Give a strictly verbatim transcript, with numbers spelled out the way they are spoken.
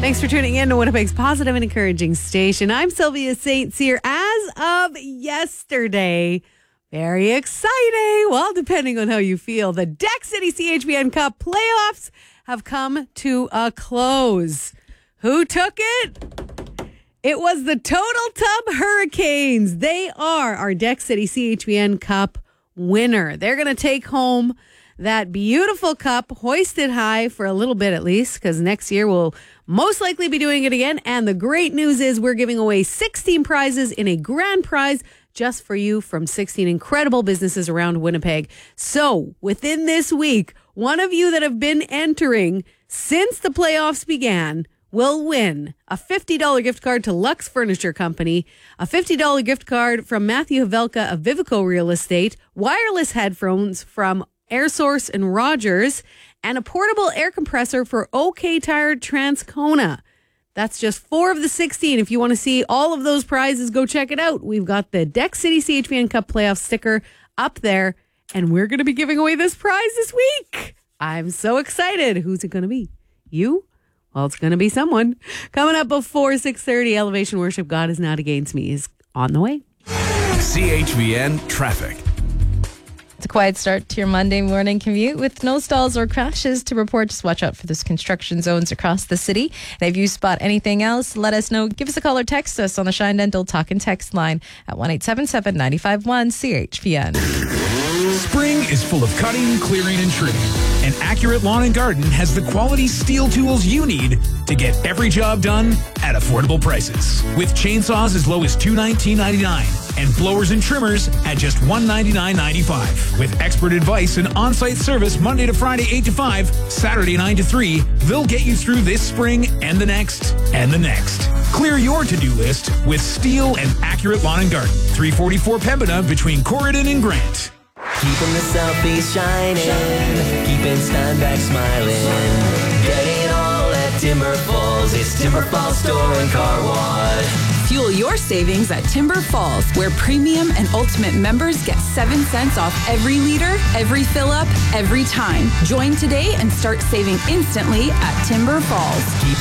Thanks for tuning in to Winnipeg's positive and encouraging station. I'm Sylvia Saint Cyr. As of yesterday, very exciting. Well, depending on how you feel, the Deck City C H B N Cup playoffs have come to a close. Who took it? It was the Total Tub Hurricanes. They are our Deck City C H B N Cup winner. They're going to take home that beautiful cup, hoist it high for a little bit at least, because next year we'll most likely be doing it again. And the great news is we're giving away sixteen prizes in a grand prize just for you from sixteen incredible businesses around Winnipeg. So within this week, one of you that have been entering since the playoffs began will win a fifty dollars gift card to Lux Furniture Company, a fifty dollars gift card from Matthew Havelka of Vivico Real Estate, wireless headphones from Air Source and Rogers, and a portable air compressor for OK Tire Transcona. That's just four of the sixteen. If you want to see all of those prizes, go check it out. We've got the Deck City C H B N Cup playoff sticker up there, and we're going to be giving away this prize this week. I'm so excited. Who's it going to be? You? Well, it's going to be someone. Coming up before six thirty, Elevation Worship, God Is Not Against Me is on the way. C H B N Traffic. It's a quiet start to your Monday morning commute with no stalls or crashes to report. Just watch out for those construction zones across the city. And if you spot anything else, let us know. Give us a call or text us on the Shine Dental Talk and Text line at one eight seven seven, nine five one, C H B N. Spring is full of cutting, clearing, and trimming. And Accurate Lawn and Garden has the quality steel tools you need to get every job done at affordable prices. With chainsaws as low as two hundred nineteen dollars and ninety-nine cents and blowers and trimmers at just one hundred ninety-nine dollars and ninety-five cents. With expert advice and on-site service Monday to Friday eight to five, Saturday nine to three, they'll get you through this spring and the next and the next. Clear your to-do list with Steel and Accurate Lawn and Garden. three forty-four Pembina between Corridon and Grant. Keeping the southeast shining, shining. Keeping Steinbach smiling. Get it all at Timber Falls. It's Timber Falls Store and Car Wash. Fuel your savings at Timber Falls, where premium and ultimate members get seven cents off every liter, every fill up, every time. Join today and start saving instantly at Timber Falls. Keep